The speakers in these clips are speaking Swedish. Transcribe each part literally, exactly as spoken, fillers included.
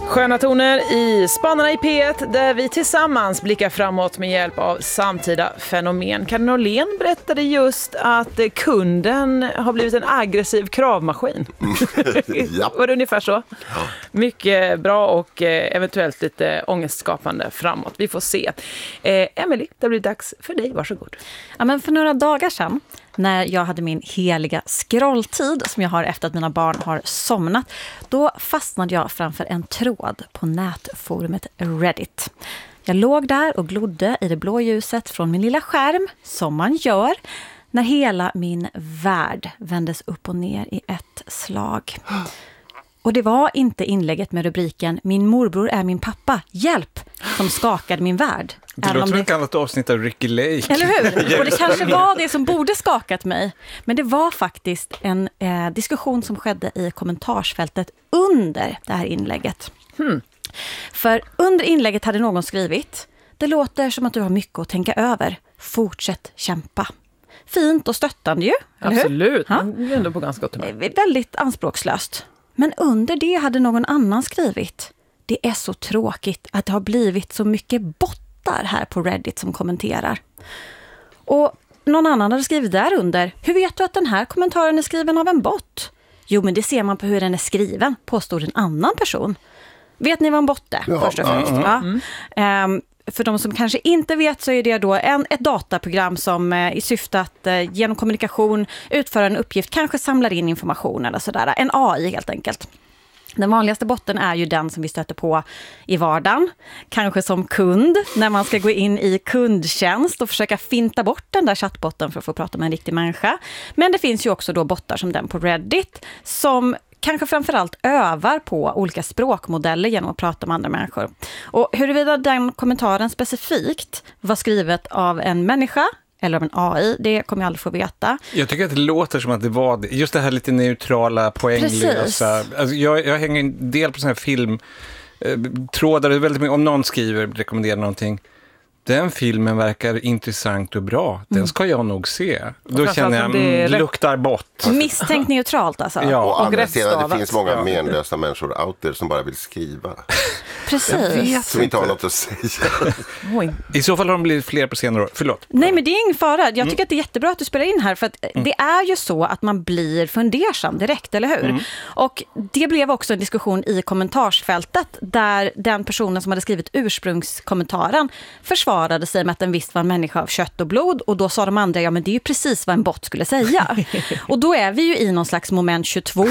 Sköna toner i Spanarna i P ett där vi tillsammans blickar framåt med hjälp av samtida fenomen. Karin Norlén berättade just att kunden har blivit en aggressiv kravmaskin. Ja. Var det ungefär så? Ja. Mycket bra och eventuellt lite ångestskapande framåt. Vi får se. Eh, Emily, det blir dags för dig. Varsågod. Ja, men för några dagar sedan, när jag hade min heliga scrolltid som jag har efter att mina barn har somnat, då fastnade jag framför en tråd på nätforumet Reddit. Jag låg där och glodde i det blå ljuset från min lilla skärm, som man gör, när hela min värld vändes upp och ner i ett slag. Och det var inte inlägget med rubriken "Min morbror är min pappa, hjälp!" som skakade min värld. Det låter som ett annat avsnitt av Ricky Lake. Eller hur? Och det kanske var det som borde skakat mig. Men det var faktiskt en eh, diskussion som skedde i kommentarsfältet under det här inlägget. Hmm. För under inlägget hade någon skrivit: "Det låter som att du har mycket att tänka över. Fortsätt kämpa." Fint och stöttande ju, eller hur? Absolut, ja. Det är ändå på ganska gott humör. Väldigt anspråkslöst. Men under det hade någon annan skrivit: "Det är så tråkigt att det har blivit så mycket bottar här på Reddit som kommenterar." Och någon annan hade skrivit där under: "Hur vet du att den här kommentaren är skriven av en bot?" "Jo, men det ser man på hur den är skriven", påstod en annan person. Vet ni vad en bot är? Ja, först och främst. Uh, uh, ja. um, för de som kanske inte vet så är det då en, ett dataprogram som eh, i syfte att eh, genom kommunikation utföra en uppgift, kanske samlar in information eller sådär. En A I helt enkelt. Den vanligaste botten är ju den som vi stöter på i vardagen. Kanske som kund, när man ska gå in i kundtjänst och försöka finta bort den där chattbotten för att få prata med en riktig människa. Men det finns ju också då bottar som den på Reddit som kanske framförallt övar på olika språkmodeller genom att prata med andra människor. Och huruvida den kommentaren specifikt var skrivet av en människa eller av en A I, det kommer jag aldrig få veta. Jag tycker att det låter som att det var det. Just det här lite neutrala, poänglösa. Alltså jag, jag hänger en del på sån här film eh, trådar väldigt mycket. Om någon skriver, rekommenderar någonting. Den filmen verkar intressant och bra. Den ska jag nog se. Då känner jag, det luktar bort. Misstänkt neutralt alltså. Ja, och, och andra sidan, det finns många ja. menlösa människor out there som bara vill skriva. Precis. Som inte har något att säga. I så fall har de blivit fler på senare år. Förlåt. Nej, men det är ingen fara. Jag tycker mm. att det är jättebra att du spelar in här. För att mm. det är ju så att man blir fundersam direkt, eller hur? Mm. Och det blev också en diskussion i kommentarsfältet där den personen som hade skrivit ursprungskommentaren försvarade sig med att den visst var en människa av kött och blod. Och då sa de andra, ja men det är ju precis vad en bot skulle säga. Och då är vi ju i någon slags moment tjugotvå.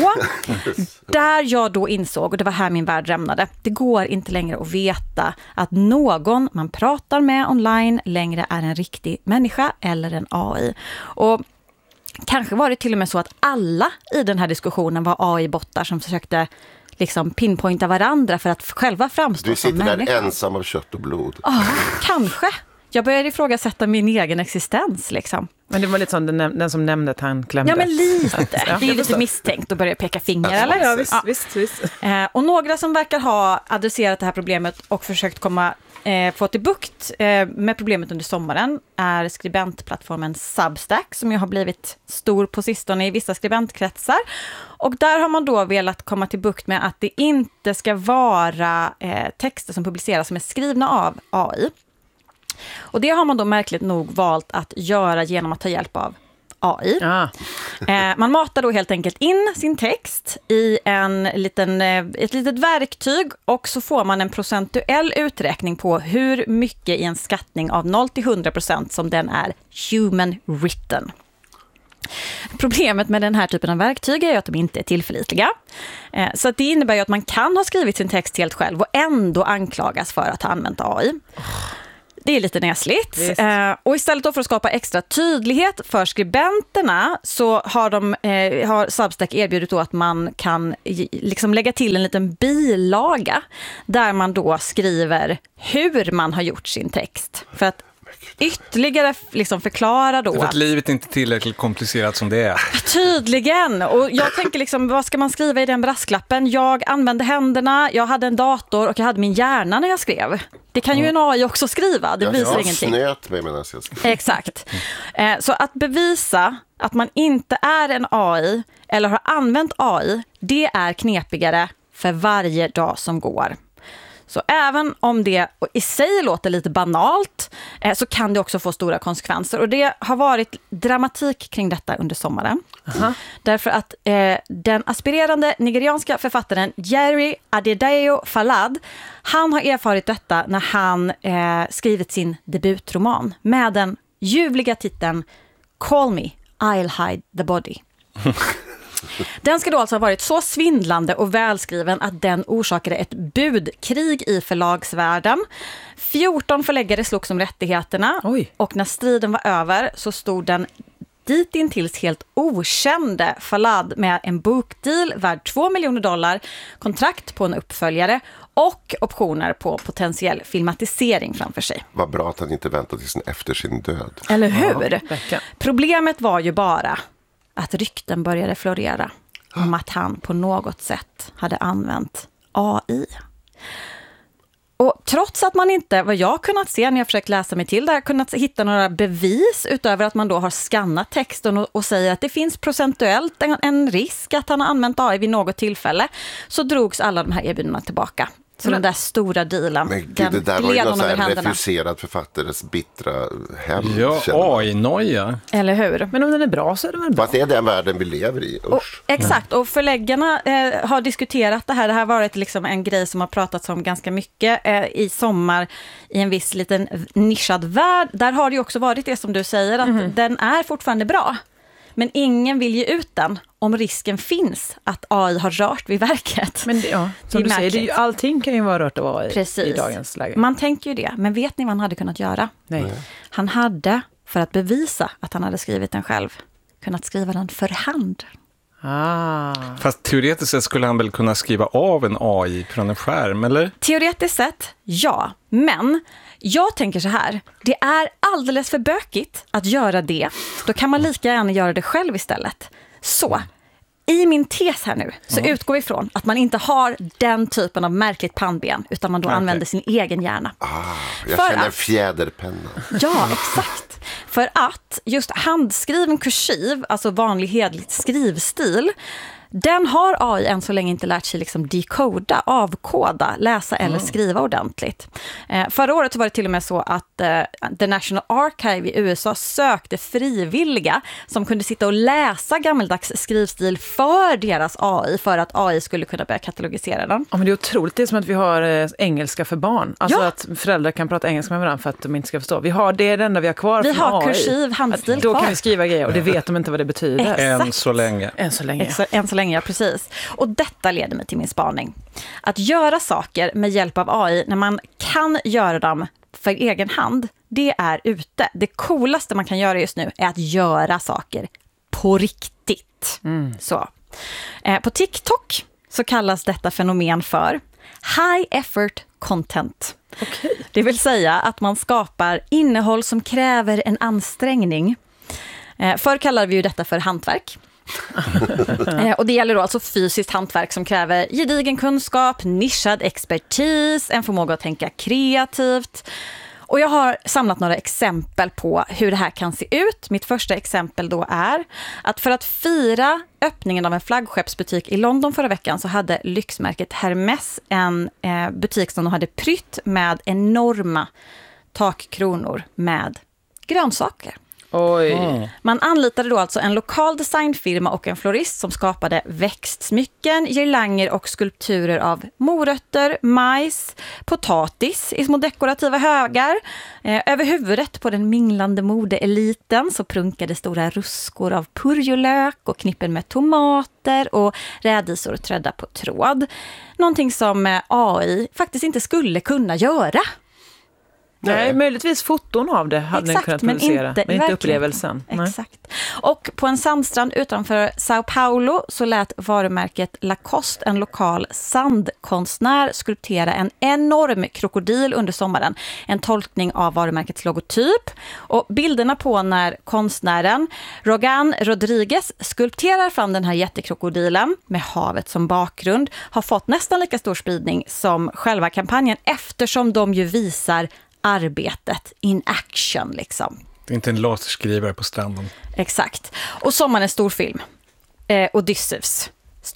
Där jag då insåg, och det var här min värld rämnade, det går inte längre att veta att någon man pratar med online längre är en riktig människa eller en A I. Och kanske var det till och med så att alla i den här diskussionen var A I-bottar som försökte liksom pinpointa varandra för att själva framstå som människa. Du sitter där ensam av kött och blod. Ja, kanske. Jag började ifrågasätta min egen existens liksom. Men det var lite som den, den som nämnde att han klämde. Ja, men lite. Det är lite misstänkt att börja peka finger, ja, eller? Ja, visst, ja. visst, visst. Eh, och några som verkar ha adresserat det här problemet och försökt komma eh, få till bukt eh, med problemet under sommaren är skribentplattformen Substack, som ju har blivit stor på sistone i vissa skribentkretsar. Och där har man då velat komma till bukt med att det inte ska vara eh, texter som publiceras som är skrivna av A I. Och det har man då märkligt nog valt att göra genom att ta hjälp av A I. Ah. Eh, man matar då helt enkelt in sin text i en liten, eh, ett litet verktyg och så får man en procentuell uträkning på hur mycket i en skattning av noll till hundra procent som den är human written. Problemet med den här typen av verktyg är ju att de inte är tillförlitliga. Eh, så att det innebär ju att man kan ha skrivit sin text helt själv och ändå anklagas för att ha använt A I. Det är lite näsligt. Eh, och istället då för att skapa extra tydlighet för skribenterna så har, de, eh, har Substack erbjudit då att man kan liksom lägga till en liten bilaga där man då skriver hur man har gjort sin text. För att ytterligare liksom förklara då. För att, att livet är inte tillräckligt komplicerat som det är. Tydligen. Och jag tänker liksom, vad ska man skriva i den brasklappen? Jag använde händerna, jag hade en dator och jag hade min hjärna när jag skrev. Det kan ju en A I också skriva. Det jag visar jag ingenting. Snöt mig medan jag skrev. Exakt. Så att bevisa att man inte är en A I eller har använt A I, det är knepigare för varje dag som går. Så även om det i sig låter lite banalt eh, så kan det också få stora konsekvenser. Och det har varit dramatik kring detta under sommaren. Uh-huh. Därför att eh, den aspirerande nigerianska författaren Jerry Adedayo Falad, han har erfarit detta när han eh, skrivit sin debutroman med den ljuvliga titeln Call Me, I'll Hide the Body. Den ska då alltså ha varit så svindlande och välskriven att den orsakade ett budkrig i förlagsvärlden. fjorton förläggare slogs om rättigheterna. Oj. Och när striden var över så stod den ditintills helt okände Falad med en bokdeal värd två miljoner dollar, kontrakt på en uppföljare och optioner på potentiell filmatisering framför sig. Vad bra att han inte väntade tills efter sin död. Eller hur? Ja, problemet var ju bara att rykten började florera om att han på något sätt hade använt A I. Och trots att man inte, vad jag kunnat se när jag försökt läsa mig till det här, kunnat hitta några bevis utöver att man då har skannat texten och, och säger att det finns procentuellt en, en risk att han har använt A I vid något tillfälle, så drogs alla de här erbjudandena tillbaka. Så men, den där stora dealen, men gud, den det där var ju någon sån här händerna. Refuserad författares bittra hem. Ja, A I-noja. Eller hur? Men om den är bra så är det väl bra. Fast det är den världen vi lever i, usch. Och, exakt, och förläggarna eh, har diskuterat det här. Det här har varit liksom en grej som har pratats om ganska mycket eh, i sommar i en viss liten nischad värld. Där har det ju också varit det som du säger, att mm. den är fortfarande bra. Men ingen vill ge ut den om risken finns att A I har rört vid verket. Men det, ja, som du säger, det är ju, allting kan ju vara rört av A I. Precis. I dagens läge. Man tänker ju det, men vet ni vad han hade kunnat göra? Nej. Han hade, för att bevisa att han hade skrivit den själv, kunnat skriva den för hand. Ah. Fast teoretiskt sett skulle han väl kunna skriva av en A I från en skärm, eller? Teoretiskt sett, ja. Men jag tänker så här, det är alldeles för bökigt att göra det. Då kan man lika gärna göra det själv istället. Så, i min tes här nu så mm. utgår vi ifrån att man inte har den typen av märkligt pannben, utan man då okay. använder sin egen hjärna. Ah, jag för känner att, fjäderpenna. Ja, exakt. För att just handskriven kursiv, alltså vanlig hedligt skrivstil, den har A I än så länge inte lärt sig liksom dekoda, avkoda, läsa eller mm. skriva ordentligt. Eh, förra året var det till och med så att eh, The National Archive i U S A sökte frivilliga som kunde sitta och läsa gammeldags skrivstil för deras A I, för att A I skulle kunna börja katalogisera den. Ja, men det är otroligt. Det är som att vi har eh, engelska för barn. Alltså ja. att föräldrar kan prata engelska med varandra för att de inte ska förstå. Vi har, det är det enda vi har kvar vi från har A I. Kursiv handstil att, Då kvar. kan vi skriva grejer och det vet de inte vad det betyder. Exakt. Än så länge. Än så länge. Ex- än så länge, ja, precis. Och detta leder mig till min spaning. Att göra saker med hjälp av A I när man kan göra dem för egen hand, det är ute. Det coolaste man kan göra just nu är att göra saker på riktigt. Mm. Så. Eh, på TikTok så kallas detta fenomen för high effort content. Okay. Det vill säga att man skapar innehåll som kräver en ansträngning. Eh, förr kallade vi ju detta för hantverk. eh, och det gäller då alltså fysiskt hantverk som kräver gedigen kunskap, nischad expertis, en förmåga att tänka kreativt. Och jag har samlat några exempel på hur det här kan se ut. Mitt första exempel då är att för att fira öppningen av en flaggskeppsbutik i London förra veckan så hade lyxmärket Hermes en eh, butik som de hade prytt med enorma takkronor med grönsaker. Oj. Mm. Man anlitade då alltså en lokal designfirma och en florist som skapade växtsmycken, girlanger och skulpturer av morötter, majs, potatis i små dekorativa högar. Eh, över huvudet på den minglande modeeliten så prunkade stora ruskor av purjolök och knippen med tomater och rädisor trädda på tråd. Någonting som A I faktiskt inte skulle kunna göra. Nej, Nej, möjligtvis foton av det hade Exakt, ni kunnat producera, men inte, men inte upplevelsen. Exakt. Och på en sandstrand utanför Sao Paulo så lät varumärket Lacoste, en lokal sandkonstnär, skulptera en enorm krokodil under sommaren. En tolkning av varumärkets logotyp. Och bilderna på när konstnären Rogan Rodriguez skulpterar fram den här jättekrokodilen med havet som bakgrund har fått nästan lika stor spridning som själva kampanjen, eftersom de ju visar arbetet in action liksom. Det är inte en laserskrivare på stranden. Exakt. Och Sommaren är storfilm. Eh, Odysseus.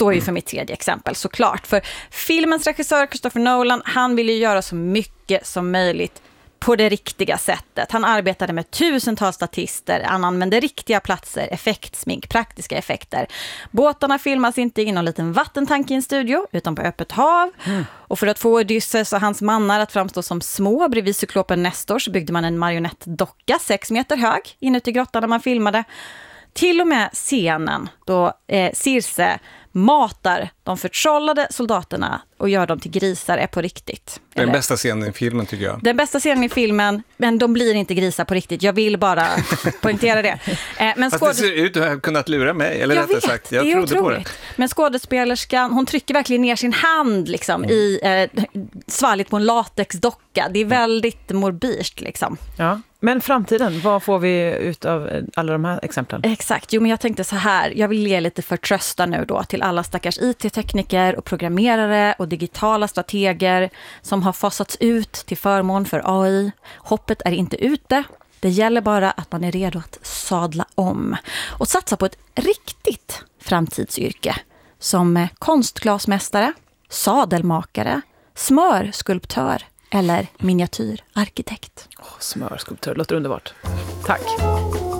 står ju för mitt tredje exempel såklart. För filmens regissör Christopher Nolan, han vill ju göra så mycket som möjligt på det riktiga sättet. Han arbetade med tusentals statister, han använde riktiga platser, effektsmink, praktiska effekter. Båtarna filmas inte i någon liten vattentank i en studio, utan på öppet hav. Mm. Och för att få Odysseus och hans mannar att framstå som små bredvid cyklopen Nestor så byggde man en marionettdocka sex meter hög inuti grottan när man filmade. Till och med scenen då eh, Circe matar de förtrollade soldaterna och gör dem till grisar är på riktigt. Den Eller? bästa scenen i filmen tycker jag. Den bästa scenen i filmen, men de blir inte grisar på riktigt. Jag vill bara poängtera det. Eh, men Fast skådes... det ser ut att ha kunnat lura mig, eller jag rättare vet, sagt. Jag det är trodde otroligt. på det. Men skådespelerskan, hon trycker verkligen ner sin hand liksom, mm. i eh, svalget på en latexdocka. Det är väldigt morbirt liksom. Ja. Men framtiden, vad får vi ut av alla de här exemplen? Exakt, jo men jag tänkte så här, jag vill ge lite förtrösta nu då till alla stackars I T-tekniker och programmerare och digitala strateger som har fasats ut till förmån för A I. Hoppet är inte ute, det gäller bara att man är redo att sadla om och satsa på ett riktigt framtidsyrke som konstglasmästare, sadelmakare, smörskulptör eller miniatyrarkitekt. Oh, smörskulptör, låter underbart. Tack.